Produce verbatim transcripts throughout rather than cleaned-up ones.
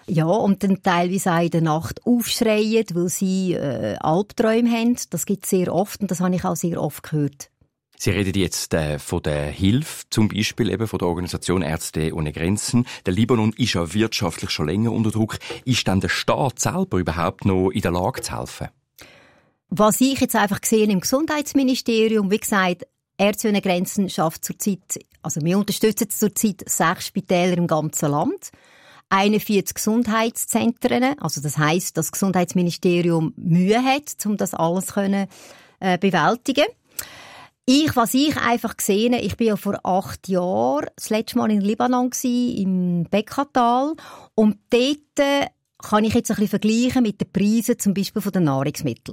Ja, und dann teilweise auch in der Nacht aufschreien, weil sie äh, Albträume haben. Das gibt es sehr oft und das habe ich auch sehr oft gehört. Sie reden jetzt äh, von der Hilfe, zum Beispiel eben von der Organisation Ärzte ohne Grenzen. Der Libanon ist ja wirtschaftlich schon länger unter Druck. Ist dann der Staat selber überhaupt noch in der Lage zu helfen? Was ich jetzt einfach gesehen im Gesundheitsministerium, wie gesagt, Ärzte ohne Grenzen schafft zurzeit, also wir unterstützen zurzeit sechs Spitäler im ganzen Land. einundvierzig Gesundheitszentren, also das heisst, dass das Gesundheitsministerium Mühe hat, um das alles können, äh, bewältigen. Ich, was ich einfach gesehen habe, ich bin ja vor acht Jahren das letzte Mal in Libanon gsi, im Bekaa-Tal, und dort äh, kann ich jetzt ein bisschen vergleichen mit den Preisen zum Beispiel von den Nahrungsmitteln.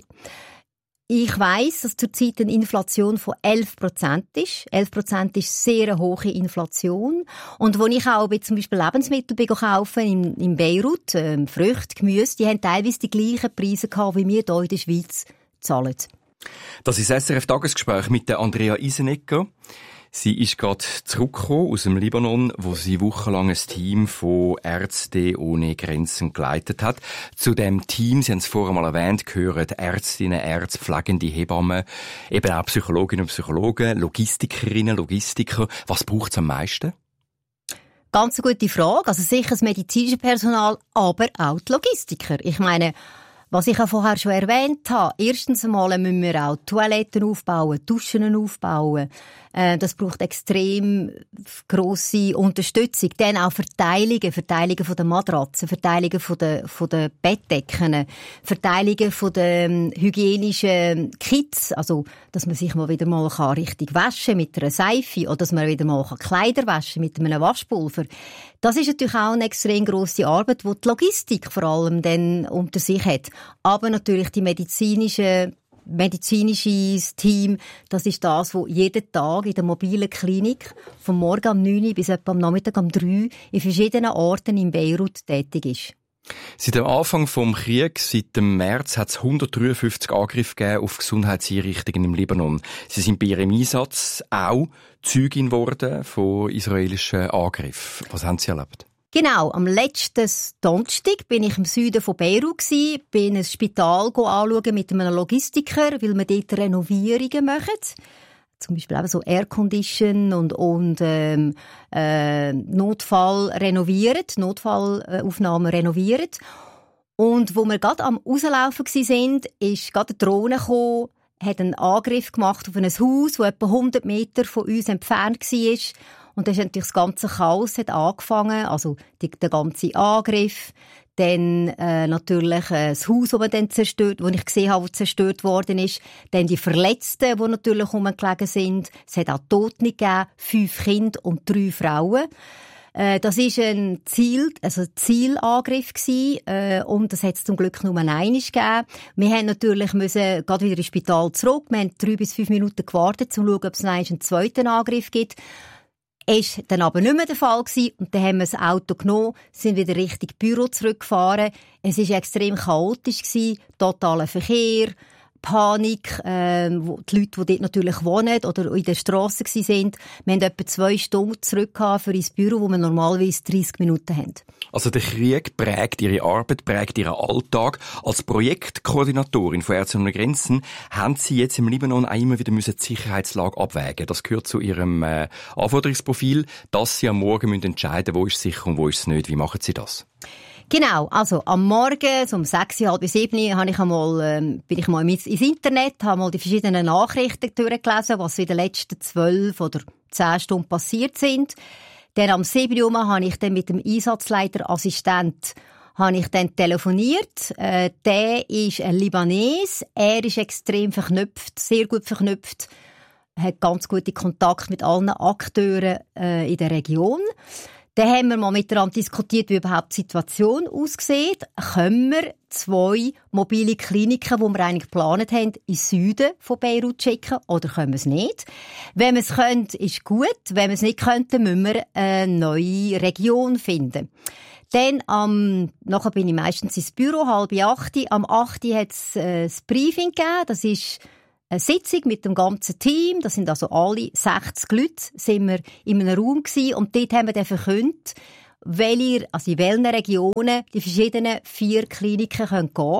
Ich weiss, dass zurzeit eine Inflation von elf Prozent ist. elf Prozent ist sehr eine hohe Inflation. Und wo ich auch zum Beispiel Lebensmittel kaufen in, in Beirut, ähm, Früchte, Gemüse, die haben teilweise die gleichen Preise gehabt, wie wir hier in der Schweiz zahlen. Das ist das S R F-Tagesgespräch mit der Andrea Isenegger. Sie ist gerade zurückgekommen aus dem Libanon, wo sie wochenlang ein Team von Ärzte ohne Grenzen geleitet hat. Zu dem Team, Sie haben es vorher mal erwähnt, gehören Ärztinnen, Ärzte, pflegende Hebammen, eben auch Psychologinnen und Psychologen, Logistikerinnen, Logistiker. Was braucht es am meisten? Ganz eine gute Frage. Also sicher das medizinische Personal, aber auch die Logistiker. Ich meine, was ich ja vorher schon erwähnt habe, erstens einmal müssen wir auch Toiletten aufbauen, Duschen aufbauen. Äh, das braucht extrem grosse Unterstützung. Dann auch Verteilungen, Verteilungen von den Matratzen, Verteilungen von den, von den Bettdecken, Verteilungen von den hygienischen Kits, also, dass man sich mal wieder mal richtig waschen kann mit einer Seife oder dass man wieder mal Kleider waschen mit einem Waschpulver. Das ist natürlich auch eine extrem grosse Arbeit, die die Logistik vor allem dann unter sich hat. Aber natürlich die medizinische medizinisches Team, das ist das, was jeden Tag in der mobilen Klinik vom Morgen um neun Uhr bis etwa am Nachmittag um drei Uhr in verschiedenen Orten in Beirut tätig ist. Seit dem Anfang des Krieges, seit dem März, hat es hundertdreiundfünfzig Angriffe gegeben auf Gesundheitseinrichtungen im Libanon. Sie sind bei ihrem Einsatz auch Zeugin geworden von israelischen Angriffen. Was haben Sie erlebt? Genau, am letzten Donnerstag bin ich im Süden von Beirut gsi, bin ein Spital anschauen mit einem Logistiker, weil wir dort Renovierungen machen. Zum Beispiel eben so Aircondition und, und ähm, äh, Notfall renovieren, Notfallaufnahmen renovieren. Und wo wir gerade am Rauslaufen waren, ist gerade eine Drohne gekommen, hat einen Angriff gemacht auf ein Haus, das etwa hundert Meter von uns entfernt war. Und dann ist natürlich das ganze Chaos hat angefangen, also die, der ganze Angriff, dann äh, natürlich äh, das Haus, das man dann zerstört, wo ich gesehen habe, wo zerstört worden ist, dann die Verletzten, die natürlich rumgelegen sind. Es hat auch Tote gegeben, fünf Kinder und drei Frauen. Äh, das ist ein Ziel, also ein Zielangriff gewesen, äh, und das hat es zum Glück nur einmal gegeben. Wir haben natürlich müssen gerade wieder ins Spital zurück. Wir haben drei bis fünf Minuten gewartet, um zu schauen, ob es noch einen zweiten Angriff gibt. Ist dann aber nicht mehr der Fall gewesen. Und dann haben wir das Auto genommen, sind wieder Richtung Büro zurückgefahren. Es war extrem chaotisch gewesen, totaler Verkehr, Panik, äh, wo die Leute, die dort natürlich wohnen oder in der Strasse sind. Wir haben etwa zwei Stunden zurück für ins Büro, wo wir normalerweise dreißig Minuten haben. Also der Krieg prägt Ihre Arbeit, prägt Ihren Alltag. Als Projektkoordinatorin von Ärzte ohne Grenzen haben Sie jetzt im Libanon auch immer wieder die Sicherheitslage abwägen. Das gehört zu Ihrem äh, Anforderungsprofil, dass Sie am Morgen müssen entscheiden, wo ist es sicher und wo ist es nicht. Wie machen Sie das? Genau, also am Morgen, so um sechs, halb sieben, habe ich einmal, ähm, bin ich mal ins Internet, habe mal die verschiedenen Nachrichten durchgelesen, was in den letzten zwölf oder zehn Stunden passiert sind. Dann am sieben Uhr habe ich dann mit dem Einsatzleiterassistent habe ich dann telefoniert. Äh, der ist ein Libanes. Er ist extrem verknüpft, sehr gut verknüpft, hat ganz gute Kontakt mit allen Akteuren äh, in der Region. Dann haben wir mal miteinander diskutiert, wie überhaupt die Situation aussieht. Können wir zwei mobile Kliniken, die wir eigentlich geplant haben, in den Süden von Beirut schicken oder können wir es nicht? Wenn wir es können, ist gut. Wenn wir es nicht könnten, müssen wir eine neue Region finden. Dann am, nachher bin ich meistens ins Büro, halb acht. Am acht hat es äh, das Briefing gegeben. Das ist eine Sitzung mit dem ganzen Team, das sind also alle sechzig Leute, sind wir in einem Raum gewesen, und dort haben wir dann verkündet, welche, also in welchen Regionen die verschiedenen vier Kliniken gehen können.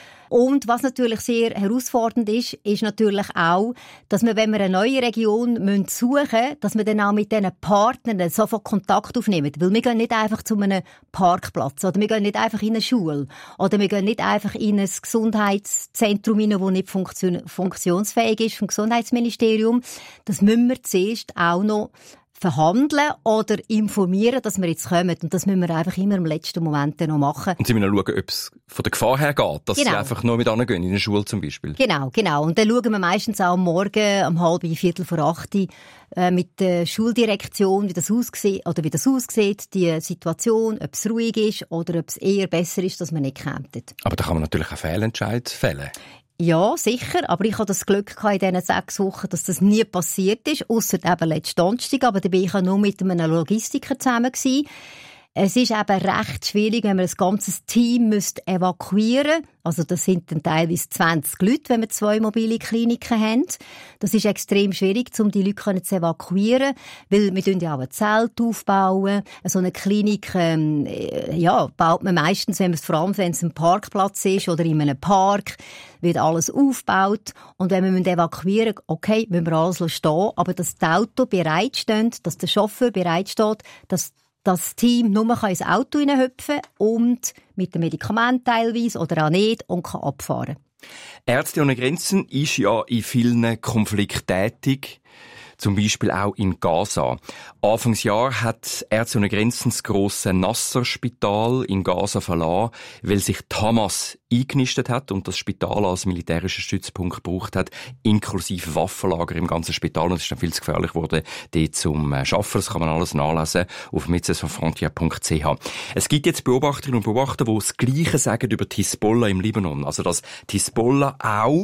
Und was natürlich sehr herausfordernd ist, ist natürlich auch, dass wir, wenn wir eine neue Region suchen müssen, dass wir dann auch mit diesen Partnern sofort Kontakt aufnehmen. Weil wir gehen nicht einfach zu einem Parkplatz oder wir gehen nicht einfach in eine Schule oder wir gehen nicht einfach in ein Gesundheitszentrum rein, das nicht funktion- funktionsfähig ist vom Gesundheitsministerium. Das müssen wir zuerst auch noch verhandeln oder informieren, dass wir jetzt kommen. Und das müssen wir einfach immer im letzten Moment noch machen. Und Sie müssen schauen, ob es von der Gefahr her geht, dass genau. Sie einfach nur mit angehen, in der Schule zum Beispiel. Genau, genau. Und dann schauen wir meistens auch am Morgen, um halb, viertel vor acht, äh, mit der Schuldirektion, wie das aussieht, oder wie das aussieht, die Situation, ob es ruhig ist oder ob es eher besser ist, dass man nicht kämpft. Aber da kann man natürlich auch Fehlentscheid fällen. Ja, sicher. Aber ich hatte das Glück in diesen sechs Wochen, dass das nie passiert ist, ausser eben letzten Donnerstag. Aber da war ich auch nur mit einem Logistiker zusammen gewesen. Es ist eben recht schwierig, wenn man ein ganzes Team evakuieren müsste. Also das sind dann teilweise zwanzig Leute, wenn wir zwei mobile Kliniken haben. Das ist extrem schwierig, um die Leute zu evakuieren, weil wir ja auch ein Zelt aufbauen. So eine Klinik ähm, ja, baut man meistens, wenn es vor allem wenn es ein Parkplatz ist oder in einem Park, wird alles aufgebaut. Und wenn wir evakuieren müssen, okay, müssen wir alles stehen, aber dass das Auto bereitsteht, dass der Chauffeur bereitsteht, dass das Team nur ins Auto hineinhüpfen und mit dem Medikament teilweise oder auch nicht und kann abfahren. Ärzte ohne Grenzen ist ja in vielen Konflikten tätig. Zum Beispiel auch in Gaza. Anfangsjahr hat Ärzte ohne Grenzen das grosse Nasser-Spital in Gaza verlassen, weil sich die Hamas eingenistet hat und das Spital als militärischen Stützpunkt gebraucht hat, inklusive Waffenlager im ganzen Spital. Und es ist dann viel zu gefährlich geworden, dort zum Arbeiten. Das kann man alles nachlesen auf médecins sans frontières punkt c h. Es gibt jetzt Beobachterinnen und Beobachter, die das Gleiche sagen über die Hisbollah im Libanon. Also, dass die Hisbollah auch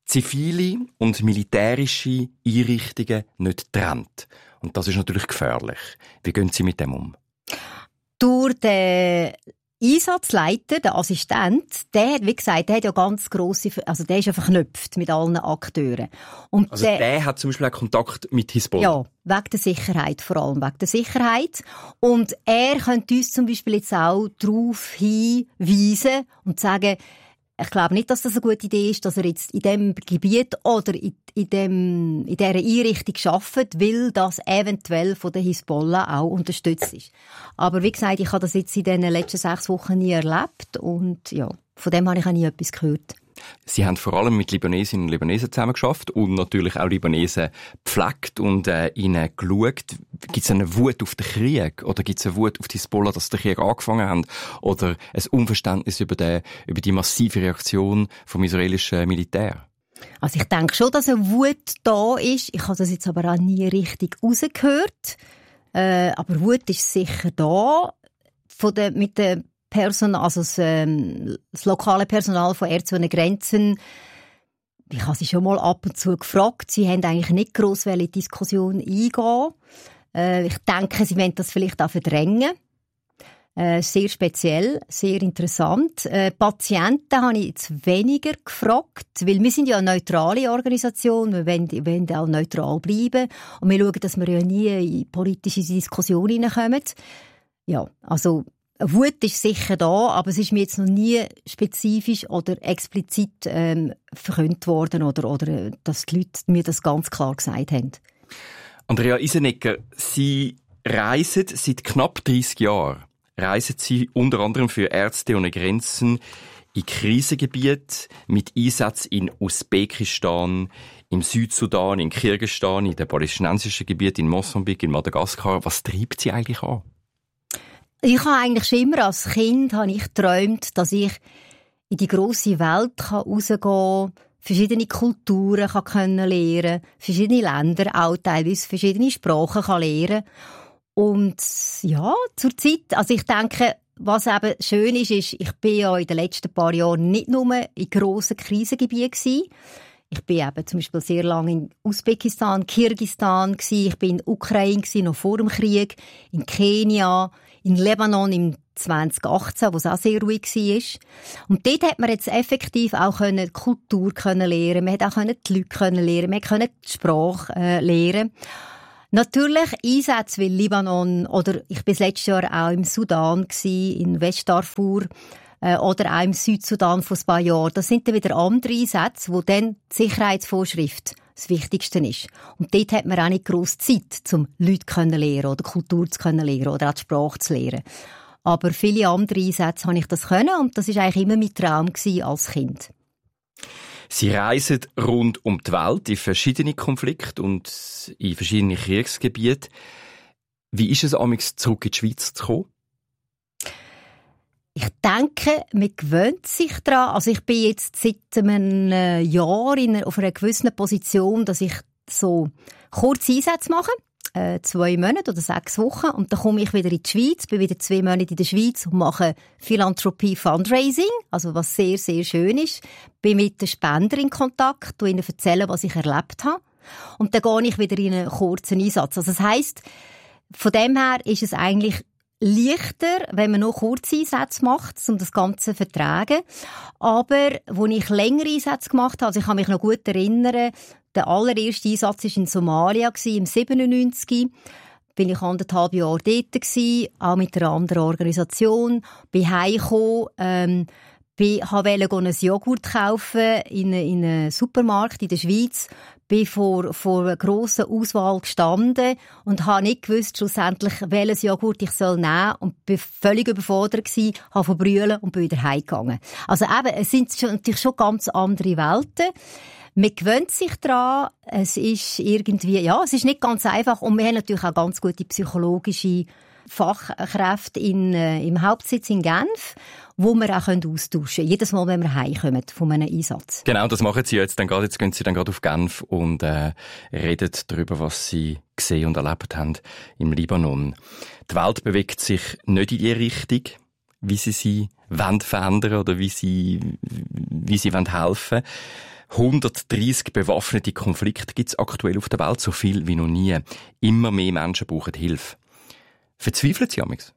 zivile und militärische Einrichtungen nicht trennt. Und das ist natürlich gefährlich. Wie gehen Sie mit dem um? Durch den Einsatzleiter, der Assistent, der hat, wie gesagt, der hat ja ganz grosse, also der ist ja verknüpft mit allen Akteuren. Und also der, der hat zum Beispiel auch Kontakt mit Hisbollah? Ja, wegen der Sicherheit, vor allem wegen der Sicherheit. Und er könnte uns zum Beispiel jetzt auch darauf hinweisen und sagen, ich glaube nicht, dass das eine gute Idee ist, dass er jetzt in diesem Gebiet oder in, in, dem, in dieser Einrichtung arbeitet, weil das eventuell von der Hisbollah auch unterstützt ist. Aber wie gesagt, ich habe das jetzt in den letzten sechs Wochen nie erlebt und ja, von dem habe ich auch nie etwas gehört. Sie haben vor allem mit Libanesinnen und Libanesen zusammengearbeitet und natürlich auch Libanesen gepflegt und äh, ihnen geschaut. Gibt es eine Wut auf den Krieg oder gibt es eine Wut auf die Hisbollah, dass der Krieg angefangen hat oder ein Unverständnis über, den, über die massive Reaktion vom israelischen Militär? Also ich denke schon, dass eine Wut da ist. Ich habe das jetzt aber auch nie richtig rausgehört. Äh, aber Wut ist sicher da. Von der, mit der Personal, also das, ähm, das lokale Personal von Ärzte ohne Grenzen, ich habe sie schon mal ab und zu gefragt. Sie haben eigentlich nicht gross in die Diskussion eingehen. Äh, ich denke, sie wollen das vielleicht auch verdrängen. Äh, sehr speziell, sehr interessant. Äh, Patienten habe ich jetzt weniger gefragt, weil wir sind ja eine neutrale Organisation, wir wollen, wir wollen auch neutral bleiben und wir schauen, dass wir ja nie in politische Diskussionen hineinkommen. Ja, also Wut ist sicher da, aber es ist mir jetzt noch nie spezifisch oder explizit ähm, verkündet worden oder, oder dass die Leute mir das ganz klar gesagt haben. Andrea Isenegger, Sie reisen seit knapp dreissig Jahren. Reisen Sie unter anderem für Ärzte ohne Grenzen in Krisengebiete mit Einsatz in Usbekistan, im Südsudan, in Kirgisistan, in den palästinensischen Gebieten, in Mosambik, in Madagaskar. Was treibt Sie eigentlich an? Ich habe eigentlich schon immer als Kind habe ich geträumt, dass ich in die grosse Welt rausgehen kann, verschiedene Kulturen kann können lernen, verschiedene Länder, auch teilweise verschiedene Sprachen kann lernen. Und ja, zur Zeit, also ich denke, was eben schön ist, ist, ich bin ja in den letzten paar Jahren nicht nur in grossen Krisengebieten gewesen. Ich bin eben zum Beispiel sehr lange in Usbekistan, Kirgisistan gewesen. Ich bin in Ukraine gewesen, noch vor dem Krieg, in Kenia, in Libanon im zwanzig achtzehn, wo es auch sehr ruhig war. Und dort hat man jetzt effektiv auch die Kultur lernen, man hat auch die Leute lernen, man konnte die Sprache äh, lernen. Natürlich Einsätze wie Libanon oder ich war letztes Jahr auch im Sudan, in Westdarfur äh, oder auch im Südsudan vor ein paar Jahren. Das sind dann wieder andere Einsätze, wo dann die Sicherheitsvorschrift das Wichtigste ist. Und dort hat man auch nicht grosse Zeit, um Leute zu lernen oder Kultur zu lernen oder auch die Sprache zu lernen. Aber viele andere Einsätze habe ich das können und das war eigentlich immer mein Traum als Kind. Sie reisen rund um die Welt in verschiedene Konflikte und in verschiedene Kriegsgebiete. Wie ist es, amigs zurück in die Schweiz zu kommen? Ich denke, man gewöhnt sich daran. Also ich bin jetzt seit einem Jahr in, auf einer gewissen Position, dass ich so kurze Einsätze mache. Äh, zwei Monate oder sechs Wochen. Und dann komme ich wieder in die Schweiz, bin wieder zwei Monate in der Schweiz und mache Philanthropie Fundraising, also was sehr, sehr schön ist. Bin mit den Spendern in Kontakt, tu ihnen erzählen, was ich erlebt habe. Und dann gehe ich wieder in einen kurzen Einsatz. Also das heisst, von dem her ist es eigentlich leichter, wenn man nur Kurzeinsätze macht, um das Ganze zu vertragen. Aber, als ich längere Einsätze gemacht habe, also ich kann mich noch gut erinnern, der allererste Einsatz war in Somalia, im siebenundneunzig. Bin ich anderthalb Jahre dort gewesen, auch mit einer anderen Organisation. Bin heimgekommen, ähm, wollte ein Joghurt kaufen in, in einem Supermarkt in der Schweiz. Bin vor, vor einer grossen Auswahl gestanden und habe nicht gewusst, schlussendlich, welches Joghurt ich soll nehmen soll. Und bin völlig überfordert gewesen, habe verbrüllt und bin wieder heimgegangen. Also eben, es sind schon, natürlich schon ganz andere Welten. Man gewöhnt sich daran. Es ist irgendwie, ja, es ist nicht ganz einfach. Und wir haben natürlich auch ganz gute psychologische Fachkräfte in, äh, im Hauptsitz in Genf, wo wir auch austauschen können. Jedes Mal, wenn wir heimkommen von einem Einsatz. Genau, das machen Sie jetzt. Dann gerade, jetzt gehen Sie dann gerade auf Genf und äh, reden darüber, was Sie gesehen und erlebt haben im Libanon. Die Welt bewegt sich nicht in die Richtung, wie Sie sie wollen verändern oder wie Sie, wie Sie wollen helfen. hundertdreissig bewaffnete Konflikte gibt es aktuell auf der Welt, so viel wie noch nie. Immer mehr Menschen brauchen Hilfe. Verzweifeln Sie amigs?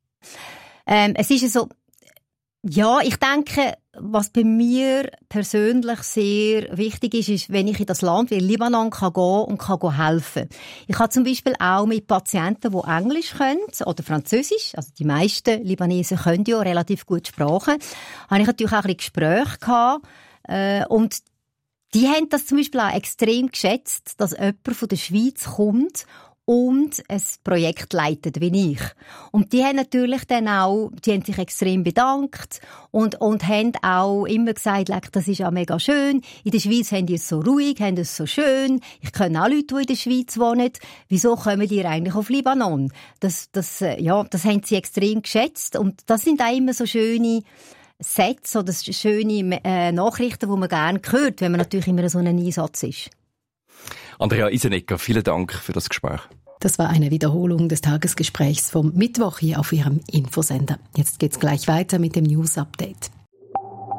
Ähm, es ist so, ja, ich denke, was bei mir persönlich sehr wichtig ist, ist, wenn ich in das Land wie Libanon kann gehen und kann helfen. Ich habe zum Beispiel auch mit Patienten, die Englisch können oder Französisch, also die meisten Libanesen können ja relativ gut Sprachen, habe ich natürlich auch ein bisschen Gespräche gehabt, äh, und die haben das zum Beispiel auch extrem geschätzt, dass jemand von der Schweiz kommt und ein Projekt leitet, wie ich. Und die haben natürlich dann auch, die haben sich extrem bedankt und, und haben auch immer gesagt, das ist auch mega schön. In der Schweiz haben die es so ruhig, haben es so schön. Ich kenne auch Leute, die in der Schweiz wohnen. Wieso kommen die eigentlich auf Libanon? Das, das, ja, das haben sie extrem geschätzt. Und das sind auch immer so schöne Sätze oder schöne äh, Nachrichten, die man gerne hört, wenn man natürlich immer so einen Einsatz ist. Andrea Isenegger, vielen Dank für das Gespräch. Das war eine Wiederholung des Tagesgesprächs vom Mittwoch hier auf Ihrem Infosender. Jetzt geht's gleich weiter mit dem News Update.